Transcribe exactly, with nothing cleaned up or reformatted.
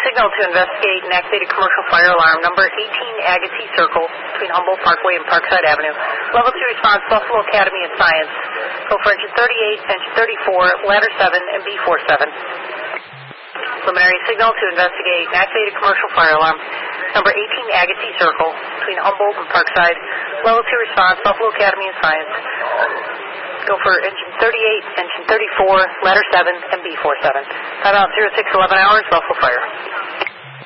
signal to investigate an activated commercial fire alarm, number eighteen Agassiz Circle, between Humboldt Parkway and Parkside Avenue. Level two response, Buffalo Academy of Science. Go for engine thirty-eight, engine thirty-four, ladder seven, and B forty-seven. Preliminary signal to investigate an activated commercial fire alarm, number eighteen Agassiz Circle, between Humboldt and Parkside. Level two response, Buffalo Academy of Science. Go for engine thirty-eight, engine thirty-four, ladder seven, and B forty-seven. Timeout zero six eleven hours, Buffalo Fire.